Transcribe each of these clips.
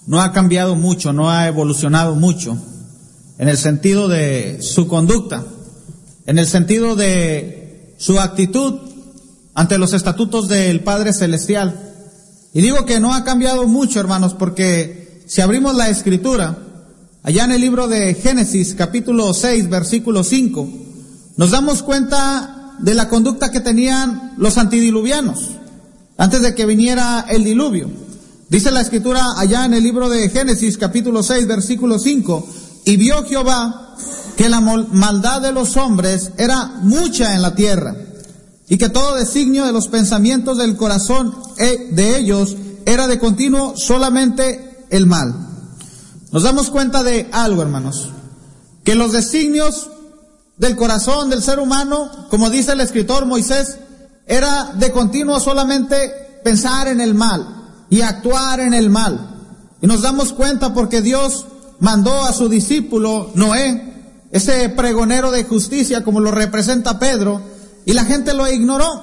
no ha cambiado mucho, no ha evolucionado mucho en el sentido de su conducta, en el sentido de su actitud ante los estatutos del Padre Celestial. Y digo que no ha cambiado mucho, hermanos, porque si abrimos la Escritura, allá en el libro de Génesis, capítulo 6, versículo 5, nos damos cuenta de la conducta que tenían los antidiluvianos, antes de que viniera el diluvio. Dice la Escritura allá en el libro de Génesis, capítulo 6, versículo 5, y vio Jehová que la maldad de los hombres era mucha en la tierra, y que todo designio de los pensamientos del corazón de ellos era de continuo solamente el mal. Nos damos cuenta de algo, hermanos, que los designios del corazón del ser humano, como dice el escritor Moisés, era de continuo solamente pensar en el mal y actuar en el mal. Y nos damos cuenta porque Dios mandó a su discípulo Noé, ese pregonero de justicia como lo representa Pedro, y la gente lo ignoró.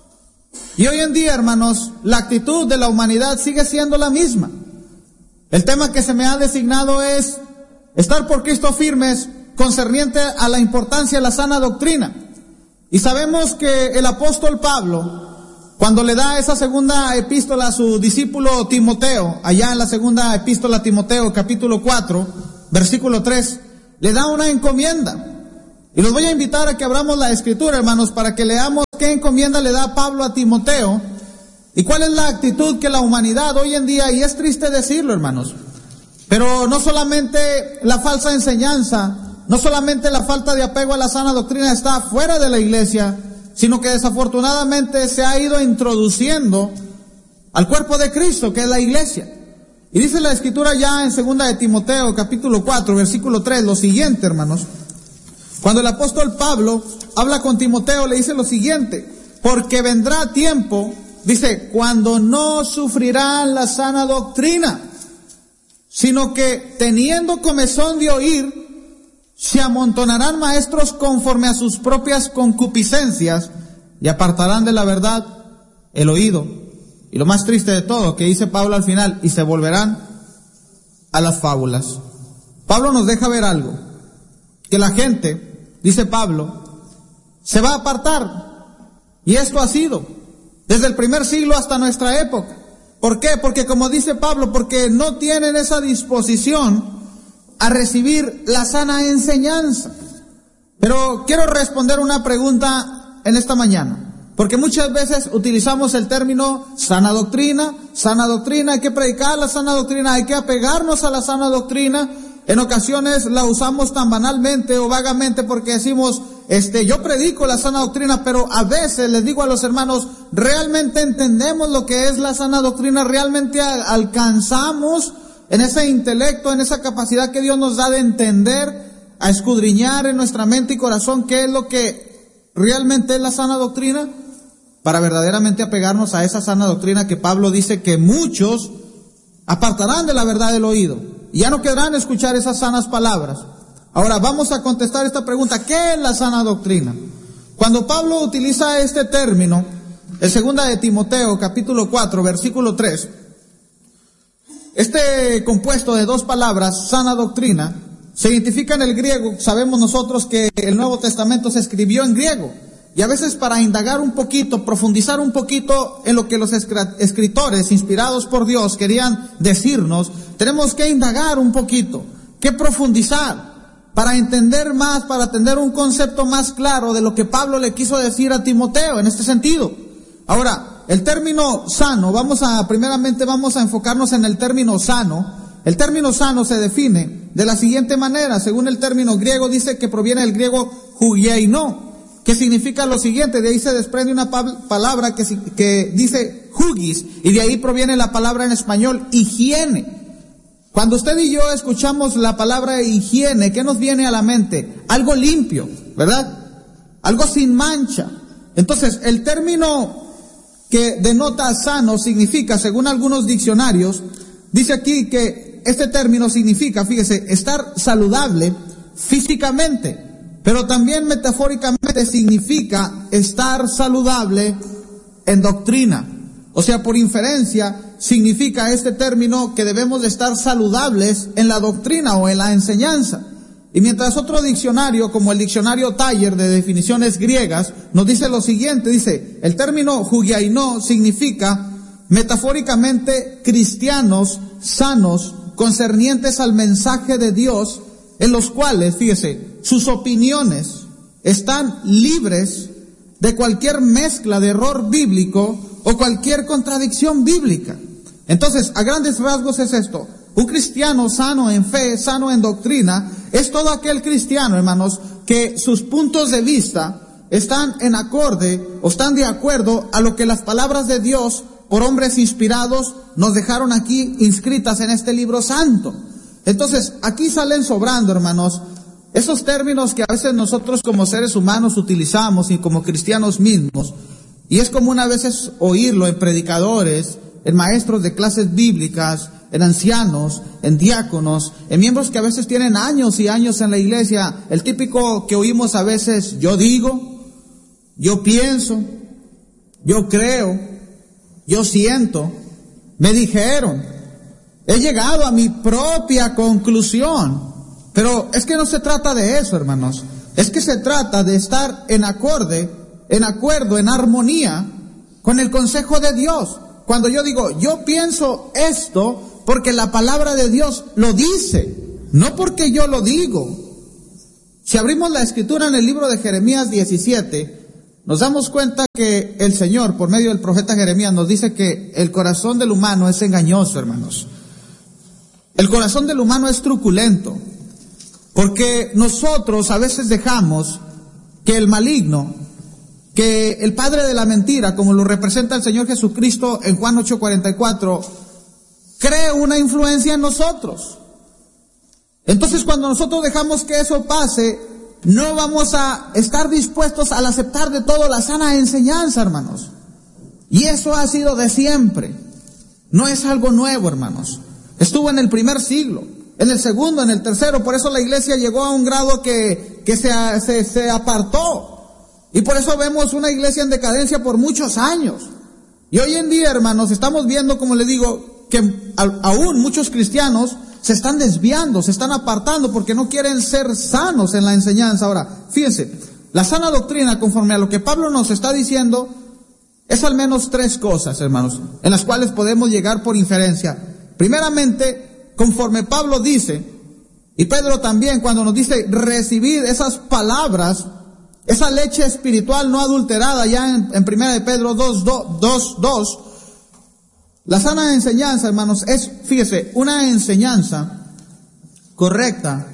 Y hoy en día, hermanos, la actitud de la humanidad sigue siendo la misma. El tema que se me ha designado es estar por Cristo firmes concerniente a la importancia de la sana doctrina. Y sabemos que el apóstol Pablo, cuando le da esa segunda epístola a su discípulo Timoteo, allá en la segunda epístola a Timoteo, capítulo 4, versículo 3, le da una encomienda. Y los voy a invitar a que abramos la Escritura, hermanos, para que leamos qué encomienda le da Pablo a Timoteo y cuál es la actitud que la humanidad hoy en día, y es triste decirlo, hermanos, pero no solamente la falsa enseñanza, no solamente la falta de apego a la sana doctrina está fuera de la iglesia, sino que desafortunadamente se ha ido introduciendo al cuerpo de Cristo, que es la iglesia. Y dice la Escritura ya en segunda de Timoteo, capítulo 4, versículo 3, lo siguiente, hermanos. Cuando el apóstol Pablo habla con Timoteo, le dice lo siguiente: porque vendrá tiempo, dice, cuando no sufrirán la sana doctrina, sino que teniendo comezón de oír, se amontonarán maestros conforme a sus propias concupiscencias y apartarán de la verdad el oído. Y lo más triste de todo, que dice Pablo al final, y se volverán a las fábulas. Pablo nos deja ver algo, que la gente, dice Pablo, se va a apartar. Y esto ha sido desde el primer siglo hasta nuestra época. ¿Por qué? Porque como dice Pablo, porque no tienen esa disposición a recibir la sana enseñanza. Pero quiero responder una pregunta en esta mañana, porque muchas veces utilizamos el término sana doctrina, hay que predicar la sana doctrina, hay que apegarnos a la sana doctrina. En ocasiones la usamos tan banalmente o vagamente porque decimos, yo predico la sana doctrina, pero a veces les digo a los hermanos, ¿realmente entendemos lo que es la sana doctrina? ¿Realmente alcanzamos en ese intelecto, en esa capacidad que Dios nos da de entender, a escudriñar en nuestra mente y corazón qué es lo que realmente es la sana doctrina? Para verdaderamente apegarnos a esa sana doctrina que Pablo dice que muchos apartarán de la verdad del oído y ya no querrán escuchar esas sanas palabras. Ahora vamos a contestar esta pregunta: ¿qué es la sana doctrina? Cuando Pablo utiliza este término, en segunda de Timoteo, capítulo 4, versículo 3, este compuesto de dos palabras, sana doctrina, se identifica en el griego. Sabemos nosotros que el Nuevo Testamento se escribió en griego. Y a veces para indagar un poquito, profundizar un poquito en lo que los escritores inspirados por Dios querían decirnos, tenemos que indagar un poquito, que profundizar, para entender más, para tener un concepto más claro de lo que Pablo le quiso decir a Timoteo en este sentido. Ahora, el término sano, primeramente vamos a enfocarnos en el término sano. El término sano se define de la siguiente manera. Según el término griego, dice que proviene del griego hugieno, que significa lo siguiente. De ahí se desprende una palabra que dice hugis, y de ahí proviene la palabra en español higiene. Cuando usted y yo escuchamos la palabra higiene, ¿qué nos viene a la mente? Algo limpio, ¿verdad? Algo sin mancha. Entonces, el término que denota sano significa, según algunos diccionarios, dice aquí que este término significa, fíjese, estar saludable físicamente, pero también metafóricamente significa estar saludable en doctrina. O sea, por inferencia, significa este término que debemos de estar saludables en la doctrina o en la enseñanza. Y mientras otro diccionario, como el diccionario Taller de definiciones griegas, nos dice lo siguiente, dice, el término hugiaino significa metafóricamente cristianos sanos, concernientes al mensaje de Dios, en los cuales, fíjese, sus opiniones están libres de cualquier mezcla de error bíblico o cualquier contradicción bíblica. Entonces, a grandes rasgos es esto. Un cristiano sano en fe, sano en doctrina, es todo aquel cristiano, hermanos, que sus puntos de vista están en acorde o están de acuerdo a lo que las palabras de Dios, por hombres inspirados, nos dejaron aquí inscritas en este libro santo. Entonces, aquí salen sobrando, hermanos, esos términos que a veces nosotros como seres humanos utilizamos y como cristianos mismos, y es común a veces oírlo en predicadores, en maestros de clases bíblicas, en ancianos, en diáconos, en miembros que a veces tienen años y años en la iglesia, el típico que oímos a veces, yo digo, yo pienso, yo creo, yo siento, me dijeron, he llegado a mi propia conclusión. Pero es que no se trata de eso, hermanos. Es que se trata de estar en acorde, en acuerdo, en armonía con el consejo de Dios. Cuando yo digo, yo pienso esto porque la palabra de Dios lo dice, no porque yo lo digo. Si abrimos la escritura en el libro de Jeremías 17, nos damos cuenta que el Señor, por medio del profeta Jeremías, nos dice que el corazón del humano es engañoso, hermanos. El corazón del humano es truculento. Porque nosotros a veces dejamos que el maligno, que el padre de la mentira, como lo representa el Señor Jesucristo en Juan 8:44, cree una influencia en nosotros. Entonces, cuando nosotros dejamos que eso pase, no vamos a estar dispuestos al aceptar de todo la sana enseñanza, hermanos. Y eso ha sido de siempre. No es algo nuevo, hermanos. Estuvo en el primer siglo, en el segundo, en el tercero. Por eso la iglesia llegó a un grado que se apartó. Y por eso vemos una iglesia en decadencia por muchos años. Y hoy en día, hermanos, estamos viendo, como les digo, que aún muchos cristianos se están desviando, se están apartando porque no quieren ser sanos en la enseñanza. Ahora, fíjense, la sana doctrina, conforme a lo que Pablo nos está diciendo, es al menos tres cosas, hermanos, en las cuales podemos llegar por inferencia. Primeramente, conforme Pablo dice, y Pedro también, cuando nos dice recibir esas palabras, esa leche espiritual no adulterada, ya en 1 de Pedro 2:2, la sana enseñanza, hermanos, es, fíjese, una enseñanza correcta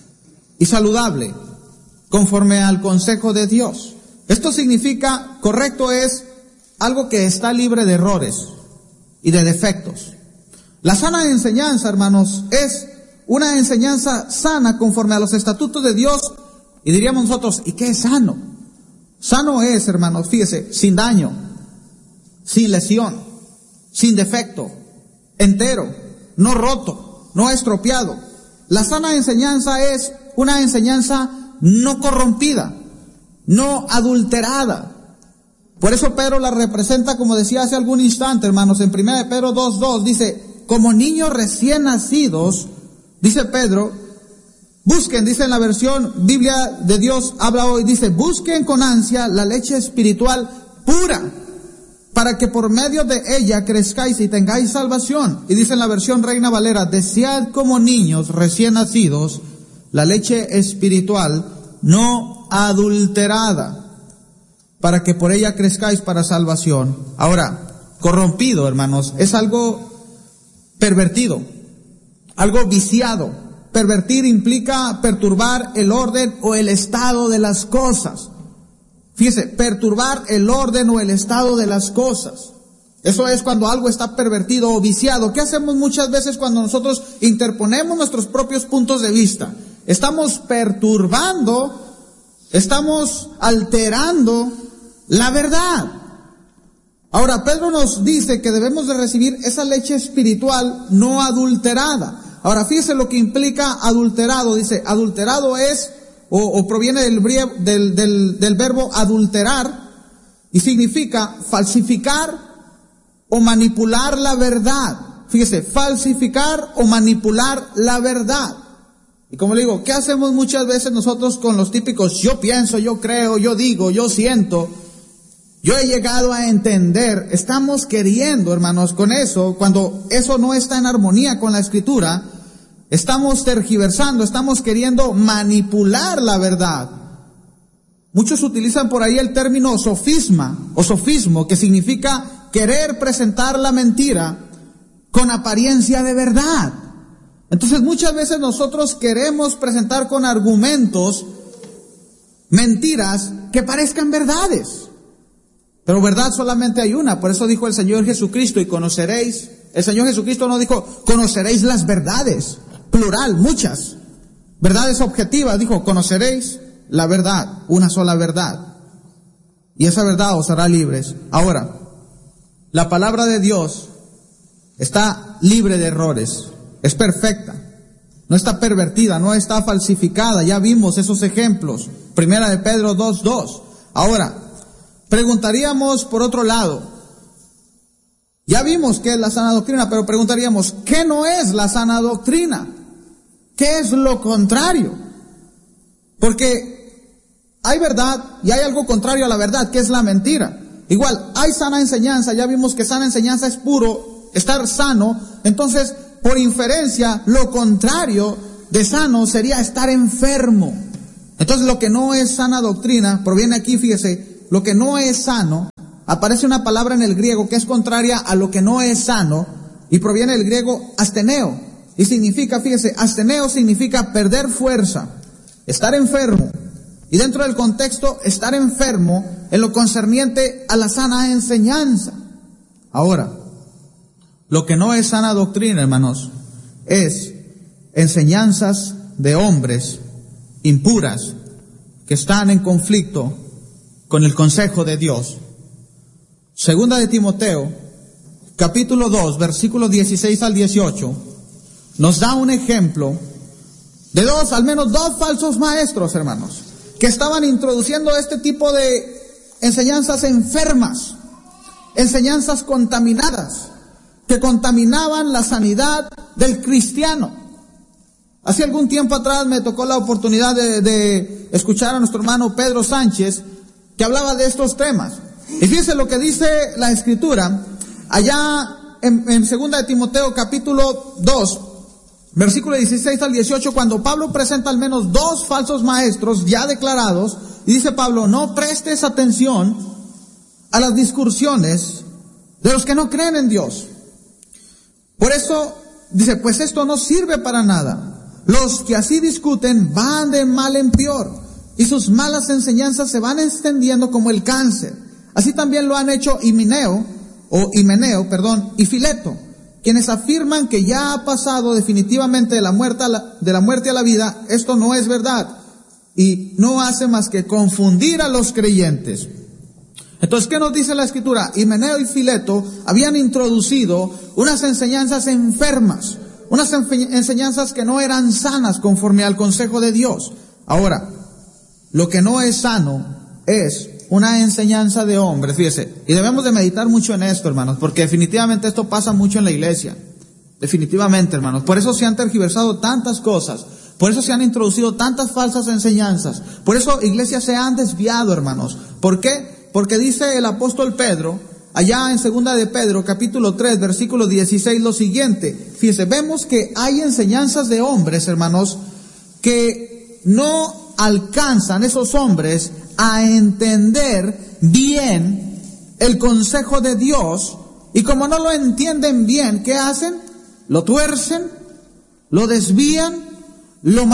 y saludable, conforme al consejo de Dios. Esto significa, correcto es algo que está libre de errores y de defectos. La sana enseñanza, hermanos, es una enseñanza sana conforme a los estatutos de Dios. Y diríamos nosotros, ¿y qué es sano? Sano es, hermanos, fíjese, sin daño, sin lesión, sin defecto, entero, no roto, no estropeado. La sana enseñanza es una enseñanza no corrompida, no adulterada. Por eso Pedro la representa, como decía hace algún instante, hermanos, en 1 de Pedro 2:2, dice, como niños recién nacidos, dice Pedro, busquen, dice en la versión Biblia de Dios habla hoy, dice, busquen con ansia la leche espiritual pura, para que por medio de ella crezcáis y tengáis salvación. Y dice en la versión Reina Valera, desead como niños recién nacidos la leche espiritual no adulterada, para que por ella crezcáis para salvación. Ahora, corrompido, hermanos, es algo pervertido, algo viciado. Pervertir implica perturbar el orden o el estado de las cosas. Fíjese, perturbar el orden o el estado de las cosas. Eso es cuando algo está pervertido o viciado. ¿Qué hacemos muchas veces cuando nosotros interponemos nuestros propios puntos de vista? Estamos perturbando, estamos alterando la verdad. Ahora, Pedro nos dice que debemos de recibir esa leche espiritual no adulterada. Ahora, fíjese lo que implica adulterado. Dice, adulterado es, o proviene del verbo adulterar, y significa falsificar o manipular la verdad. Fíjese, falsificar o manipular la verdad. Y como le digo, ¿qué hacemos muchas veces nosotros con los típicos yo pienso, yo creo, yo digo, yo siento, yo he llegado a entender? Estamos queriendo, hermanos, con eso, cuando eso no está en armonía con la Escritura, estamos tergiversando, estamos queriendo manipular la verdad. Muchos utilizan por ahí el término sofisma o sofismo, que significa querer presentar la mentira con apariencia de verdad. Entonces muchas veces nosotros queremos presentar con argumentos mentiras que parezcan verdades. Pero verdad solamente hay una. Por eso dijo el Señor Jesucristo, y conoceréis. El Señor Jesucristo no dijo conoceréis las verdades, plural, muchas verdades objetivas. Dijo conoceréis la verdad, una sola verdad, y esa verdad os hará libres. Ahora, la palabra de Dios está libre de errores, es perfecta, no está pervertida, no está falsificada. Ya vimos esos ejemplos, Primera de Pedro 2:2. Ahora, preguntaríamos por otro lado, ya vimos qué es la sana doctrina, pero preguntaríamos, ¿qué no es la sana doctrina? ¿Qué es lo contrario? Porque hay verdad y hay algo contrario a la verdad, que es la mentira. Igual, hay sana enseñanza, ya vimos que sana enseñanza es puro, estar sano. Entonces, por inferencia, lo contrario de sano sería estar enfermo. Entonces, lo que no es sana doctrina, proviene aquí, fíjese, lo que no es sano, aparece una palabra en el griego que es contraria a lo que no es sano, y proviene del griego asteneo, y significa, fíjese, asteneo significa perder fuerza, estar enfermo. Y dentro del contexto, estar enfermo en lo concerniente a la sana enseñanza. Ahora, lo que no es sana doctrina, hermanos, es enseñanzas de hombres impuras que están en conflicto con el consejo de Dios. Segunda de Timoteo, capítulo 2, versículos 16 al 18, nos da un ejemplo de al menos dos falsos maestros, hermanos, que estaban introduciendo este tipo de enseñanzas enfermas, enseñanzas contaminadas, que contaminaban la sanidad del cristiano. Hace algún tiempo atrás me tocó la oportunidad de escuchar a nuestro hermano Pedro Sánchez, que hablaba de estos temas. Y fíjense lo que dice la Escritura, allá en 2 de Timoteo capítulo 2, versículo 16 al 18, cuando Pablo presenta al menos dos falsos maestros ya declarados, y dice Pablo, no prestes atención a las discusiones de los que no creen en Dios. Por eso, dice, pues esto no sirve para nada. Los que así discuten van de mal en peor, y sus malas enseñanzas se van extendiendo como el cáncer. Así también lo han hecho Himeneo y Fileto, quienes afirman que ya ha pasado definitivamente de la muerte a la vida. Esto no es verdad y no hace más que confundir a los creyentes. Entonces, ¿qué nos dice la Escritura? Himeneo y Fileto habían introducido unas enseñanzas enfermas, unas enseñanzas que no eran sanas conforme al consejo de Dios. Ahora, lo que no es sano es una enseñanza de hombres, fíjese, y debemos de meditar mucho en esto, hermanos, porque definitivamente esto pasa mucho en la iglesia, definitivamente, hermanos. Por eso se han tergiversado tantas cosas, por eso se han introducido tantas falsas enseñanzas, por eso iglesias se han desviado, hermanos. ¿Por qué? Porque dice el apóstol Pedro, allá en 2 de Pedro, capítulo 3, versículo 16, lo siguiente, fíjese, vemos que hay enseñanzas de hombres, hermanos, que no alcanzan esos hombres a entender bien el consejo de Dios, y como no lo entienden bien, ¿qué hacen? Lo tuercen, lo desvían, lo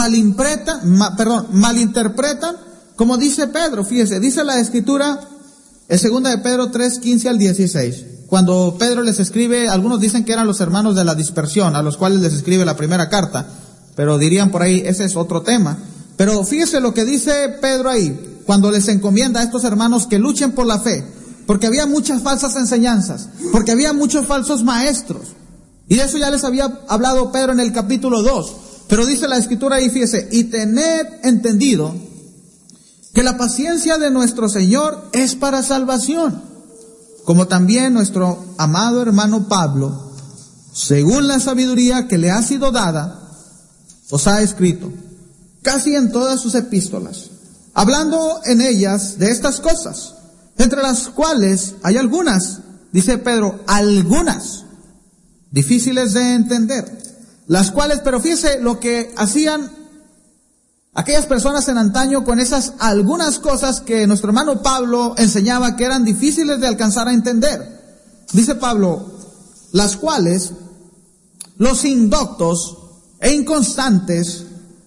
malinterpretan, como dice Pedro. Fíjese, dice la Escritura en 2 de Pedro 3, 15 al 16, cuando Pedro les escribe, algunos dicen que eran los hermanos de la dispersión, a los cuales les escribe la primera carta, pero dirían por ahí, ese es otro tema. Pero fíjese lo que dice Pedro ahí, cuando les encomienda a estos hermanos que luchen por la fe, porque había muchas falsas enseñanzas, porque había muchos falsos maestros, y de eso ya les había hablado Pedro en el capítulo 2, pero dice la Escritura ahí, fíjese, y tened entendido que la paciencia de nuestro Señor es para salvación, como también nuestro amado hermano Pablo, según la sabiduría que le ha sido dada, os ha escrito, casi en todas sus epístolas, hablando en ellas de estas cosas, entre las cuales hay algunas, dice Pedro, algunas difíciles de entender, las cuales, pero fíjese lo que hacían aquellas personas en antaño con esas algunas cosas que nuestro hermano Pablo enseñaba que eran difíciles de alcanzar a entender. Dice Pablo, las cuales los indoctos e inconstantes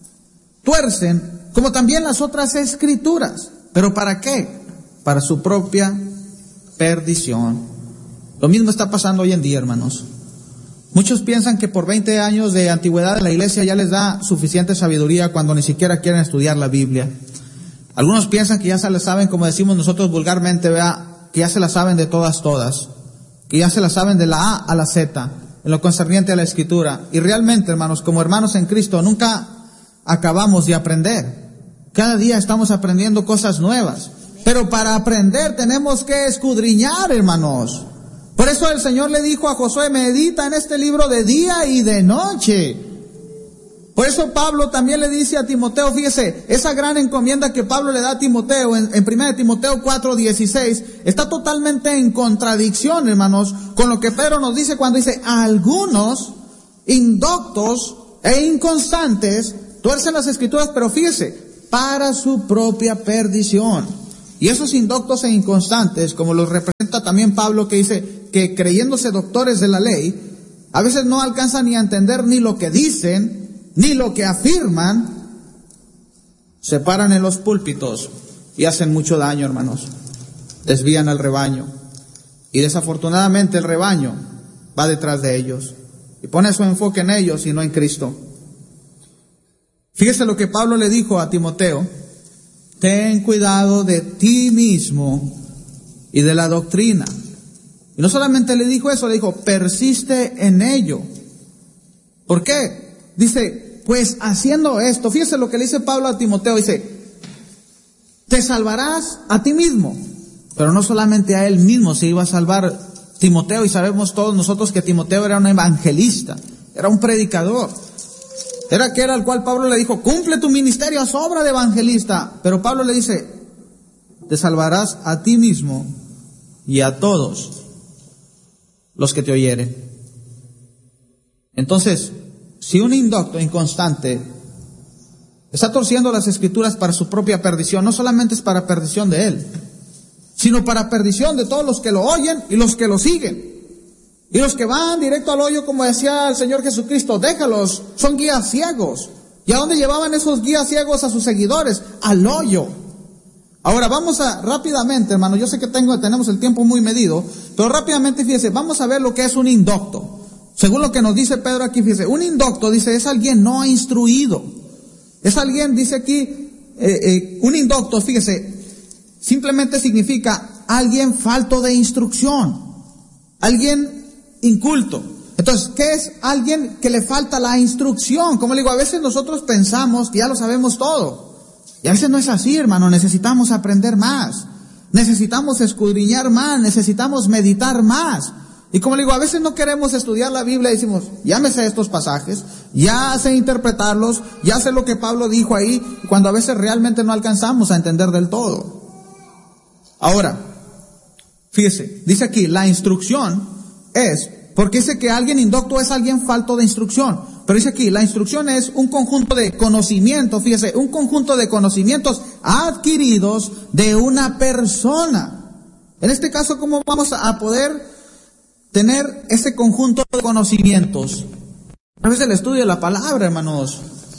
tuercen, como también las otras escrituras. ¿Pero para qué? Para su propia perdición. Lo mismo está pasando hoy en día, hermanos. Muchos piensan que por 20 años de antigüedad en la iglesia ya les da suficiente sabiduría cuando ni siquiera quieren estudiar la Biblia. Algunos piensan que ya se la saben, como decimos nosotros vulgarmente, que ya se la saben de todas, que ya se la saben de la A a la Z, en lo concerniente a la Escritura. Y realmente, hermanos, como hermanos en Cristo, nunca acabamos de aprender. Cada día estamos aprendiendo cosas nuevas. Pero para aprender tenemos que escudriñar, hermanos. Por eso el Señor le dijo a Josué, medita en este libro de día y de noche. Por eso Pablo también le dice a Timoteo, fíjese, esa gran encomienda que Pablo le da a Timoteo en 1 Timoteo 4:16, está totalmente en contradicción, hermanos, con lo que Pedro nos dice cuando dice, algunos indoctos e inconstantes tuercen las escrituras, pero fíjese, para su propia perdición. Y esos indoctos e inconstantes, como los representa también Pablo, que dice que creyéndose doctores de la ley, a veces no alcanzan ni a entender ni lo que dicen, ni lo que afirman, se paran en los púlpitos y hacen mucho daño, hermanos. Desvían al rebaño. Y desafortunadamente el rebaño va detrás de ellos. Y pone su enfoque en ellos y no en Cristo. Fíjese lo que Pablo le dijo a Timoteo. Ten cuidado de ti mismo y de la doctrina. Y no solamente le dijo eso, le dijo, persiste en ello. ¿Por qué? Dice, pues haciendo esto, fíjese lo que le dice Pablo a Timoteo, dice, te salvarás a ti mismo, pero no solamente a él mismo se iba a salvar Timoteo, y sabemos todos nosotros que Timoteo era un evangelista, era un predicador. Era aquel al cual Pablo le dijo, cumple tu ministerio, haz obra de evangelista. Pero Pablo le dice, te salvarás a ti mismo y a todos los que te oyeren. Entonces, si un indocto inconstante está torciendo las escrituras para su propia perdición, no solamente es para perdición de él, sino para perdición de todos los que lo oyen y los que lo siguen. Y los que van directo al hoyo, como decía el Señor Jesucristo, déjalos, son guías ciegos. ¿Y a dónde llevaban esos guías ciegos a sus seguidores? Al hoyo. Ahora vamos a rápidamente, hermano, yo sé que tenemos el tiempo muy medido, pero rápidamente fíjese, vamos a ver lo que es un indocto. Según lo que nos dice Pedro aquí, fíjese, un indocto, dice, es alguien no instruido. Es alguien, dice aquí, un indocto, fíjese, simplemente significa alguien falto de instrucción, alguien inculto. Entonces, ¿qué es alguien que le falta la instrucción? Como le digo, a veces nosotros pensamos que ya lo sabemos todo. Y a veces no es así, hermano. Necesitamos aprender más. Necesitamos escudriñar más. Necesitamos meditar más. Y como le digo, a veces no queremos estudiar la Biblia y decimos, ya me sé estos pasajes, ya sé interpretarlos, ya sé lo que Pablo dijo ahí, cuando a veces realmente no alcanzamos a entender del todo. Ahora, fíjese, dice aquí, la instrucción es, porque dice que alguien indocto es alguien falto de instrucción, pero dice aquí, la instrucción es un conjunto de conocimientos, fíjese, un conjunto de conocimientos adquiridos de una persona. En este caso, ¿cómo vamos a poder tener ese conjunto de conocimientos? A veces el estudio de la palabra, hermanos.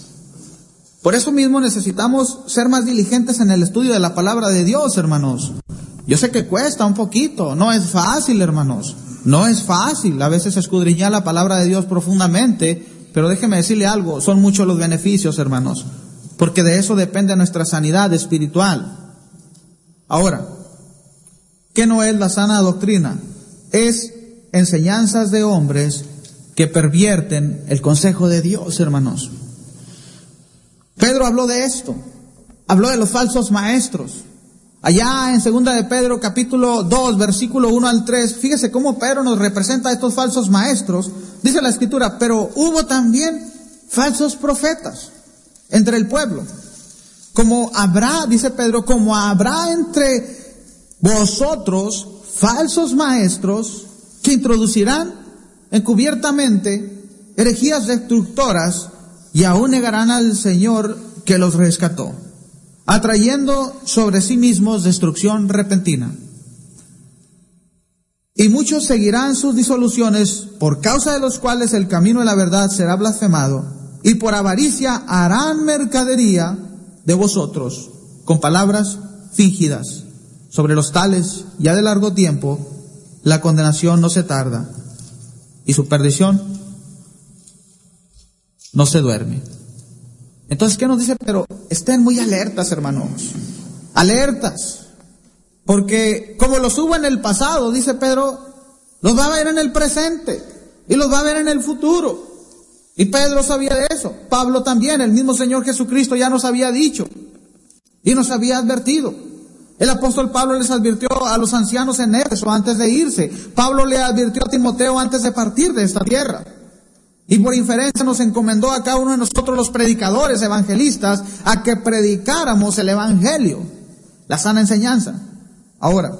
Por eso mismo necesitamos ser más diligentes en el estudio de la palabra de Dios, hermanos. Yo sé que cuesta un poquito, no es fácil, hermanos. No es fácil a veces escudriñar la palabra de Dios profundamente, pero déjeme decirle algo, son muchos los beneficios, hermanos, porque de eso depende nuestra sanidad espiritual. Ahora, ¿qué no es la sana doctrina? Es enseñanzas de hombres que pervierten el consejo de Dios, hermanos. Pedro habló de esto, habló de los falsos maestros, Allá en segunda de Pedro, capítulo 2, versículo 1 al 3, fíjese cómo Pedro nos representa a estos falsos maestros. Dice la Escritura, pero hubo también falsos profetas entre el pueblo. Como habrá, dice Pedro, como habrá entre vosotros falsos maestros que introducirán encubiertamente herejías destructoras y aún negarán al Señor que los rescató, atrayendo sobre sí mismos destrucción repentina. Y muchos seguirán sus disoluciones, por causa de los cuales el camino de la verdad será blasfemado, y por avaricia harán mercadería de vosotros con palabras fingidas. Sobre los tales, ya de largo tiempo, la condenación no se tarda, y su perdición no se duerme. Entonces, ¿qué nos dice? Pero estén muy alertas, hermanos. Alertas. Porque como los hubo en el pasado, dice Pedro, los va a ver en el presente y los va a ver en el futuro. Y Pedro sabía de eso. Pablo también, el mismo Señor Jesucristo ya nos había dicho y nos había advertido. El apóstol Pablo les advirtió a los ancianos en Éfeso antes de irse. Pablo le advirtió a Timoteo antes de partir de esta tierra. Y por inferencia nos encomendó a cada uno de nosotros, los predicadores, evangelistas, a que predicáramos el evangelio, la sana enseñanza. Ahora,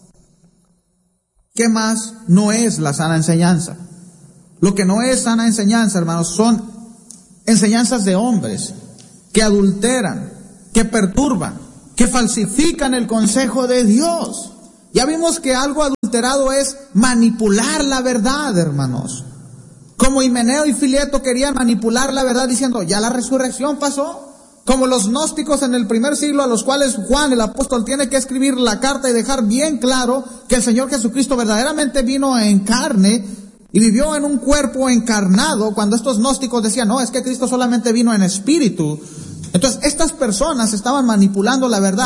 ¿qué más no es la sana enseñanza? Lo que no es sana enseñanza, hermanos, son enseñanzas de hombres que adulteran, que perturban, que falsifican el consejo de Dios. Ya vimos que algo adulterado es manipular la verdad, hermanos. Como Himeneo y Fileto querían manipular la verdad diciendo, ya la resurrección pasó. Como los gnósticos en el primer siglo, a los cuales Juan el apóstol tiene que escribir la carta y dejar bien claro que el Señor Jesucristo verdaderamente vino en carne y vivió en un cuerpo encarnado, cuando estos gnósticos decían, no, es que Cristo solamente vino en espíritu. Entonces, estas personas estaban manipulando la verdad.